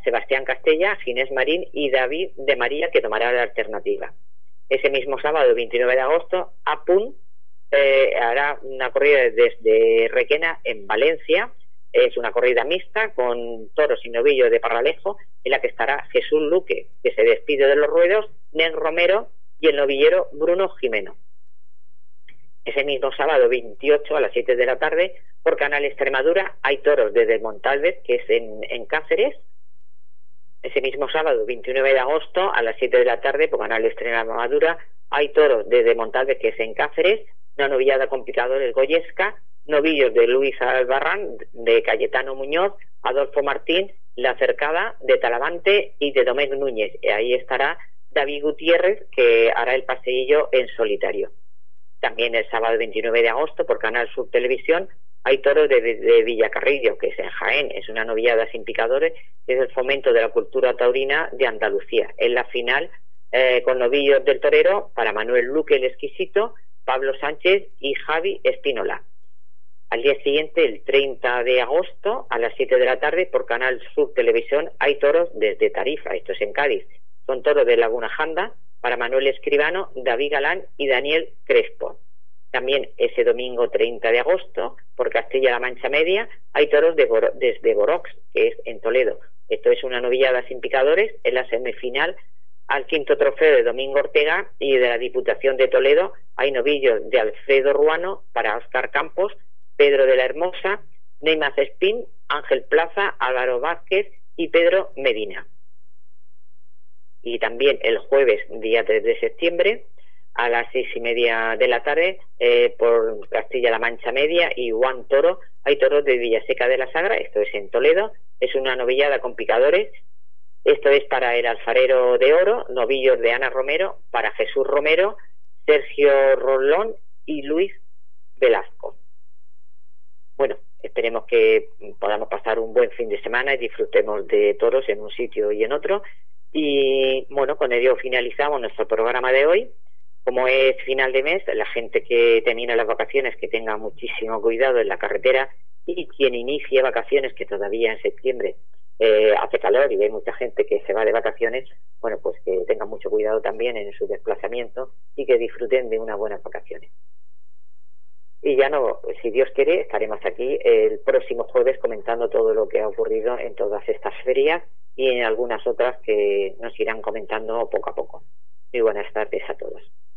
Sebastián Castella, Ginés Marín y David de María, que tomará la alternativa. Ese mismo sábado, 29 de agosto, Apun hará una corrida desde Requena en Valencia. Es una corrida mixta con toros y novillos de Parralejo, en la que estará Jesús Luque, que se despide de los ruedos, Nen Romero y el novillero Bruno Jimeno. Ese mismo sábado 28 a las 7 de la tarde, por Canal Extremadura, hay toros desde Montalbes, que es en Cáceres. Ese mismo sábado 29 de agosto a las 7 de la tarde, por Canal Extremadura, hay toros desde Montalbes, que es en Cáceres, una novillada con picadores Goyesca, novillos de Luis Albarrán, de Cayetano Muñoz, Adolfo Martín, La Cercada, de Talavante y de Domènec Núñez. Y ahí estará David Gutiérrez, que hará el paseillo en solitario. También el sábado 29 de agosto, por Canal Sur Televisión, hay toros de Villacarrillo, que es en Jaén. Es una novillada sin picadores, que es el fomento de la cultura taurina de Andalucía. En la final, con novillos del torero, para Manuel Luque el Exquisito, Pablo Sánchez y Javi Espínola. Al día siguiente, el 30 de agosto, a las 7 de la tarde, por Canal Sur Televisión, hay toros desde Tarifa, esto es en Cádiz. Son toros de Laguna Janda, para Manuel Escribano, David Galán y Daniel Crespo. También ese domingo 30 de agosto, por Castilla-La Mancha Media, hay toros desde Borox, que es en Toledo. Esto es una novillada sin picadores en la semifinal al quinto trofeo de Domingo Ortega, y de la Diputación de Toledo hay novillos de Alfredo Ruano para Óscar Campos, Pedro de la Hermosa, Neymar Espín, Ángel Plaza, Álvaro Vázquez y Pedro Medina. Y también el jueves, día 3 de septiembre, a las 6:30 de la tarde, por Castilla-La Mancha Media y Juan Toro, hay toros de Villaseca de la Sagra, esto es en Toledo. Es una novillada con picadores. Esto es para el Alfarero de Oro, novillos de Ana Romero, para Jesús Romero, Sergio Rolón y Luis Velasco. Bueno, esperemos que podamos pasar un buen fin de semana y disfrutemos de toros en un sitio y en otro. Y bueno, con ello finalizamos nuestro programa de hoy. Como es final de mes, la gente que termina las vacaciones, que tenga muchísimo cuidado en la carretera, y quien inicie vacaciones, que todavía en septiembre hace calor y hay mucha gente que se va de vacaciones, bueno, pues que tengan mucho cuidado también en su desplazamiento y que disfruten de unas buenas vacaciones. Y ya no, si Dios quiere, estaremos aquí el próximo jueves comentando todo lo que ha ocurrido en todas estas ferias y en algunas otras que nos irán comentando poco a poco. Muy buenas tardes a todos.